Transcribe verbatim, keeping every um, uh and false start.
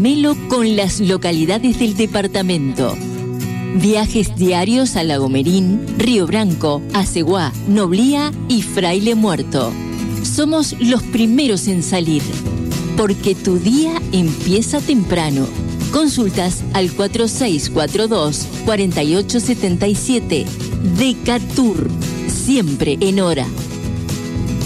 Melo con las localidades del departamento. Viajes diarios a Lagomerín, Río Branco, Aceguá, Noblía y Fraile Muerto. Somos los primeros en salir, porque tu día empieza temprano. Consultas al cuatro seis cuatro dos, cuatro ocho siete siete. Decatur, siempre en hora.